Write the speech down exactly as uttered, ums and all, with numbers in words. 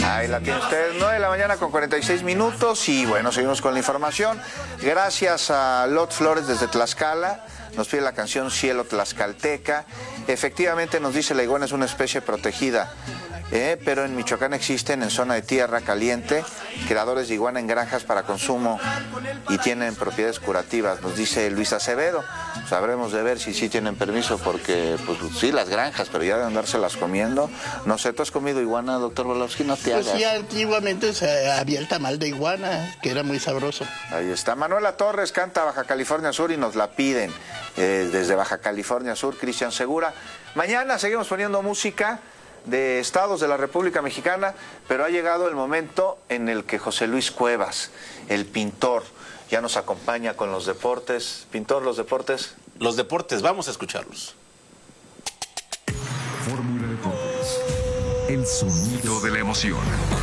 Ahí la tiene usted, nueve de la mañana con cuarenta y seis minutos y bueno, seguimos con la información. Gracias a Lot Flores desde Tlaxcala, nos pide la canción Cielo Tlaxcalteca. Efectivamente nos dice la iguana es una especie protegida, eh, pero en Michoacán existen en zona de tierra caliente criadores de iguana en granjas para consumo y tienen propiedades curativas, nos dice Luis Acevedo. Sabremos de ver si sí tienen permiso porque, pues sí, las granjas, pero ya de andárselas comiendo. No sé, ¿tú has comido iguana, doctor Volowski? No te hagas. Pues sí, antiguamente se había el tamal de iguana, que era muy sabroso. Ahí está. Manuela Torres canta Baja California Sur y nos la piden eh, desde Baja California Sur, Cristian Segura. Mañana seguimos poniendo música de estados de la República Mexicana, pero ha llegado el momento en el que José Luis Cuevas, el pintor, ya nos acompaña con los deportes. Pintor, los deportes. Los deportes, vamos a escucharlos. Fórmula Deportes, el sonido de la emoción.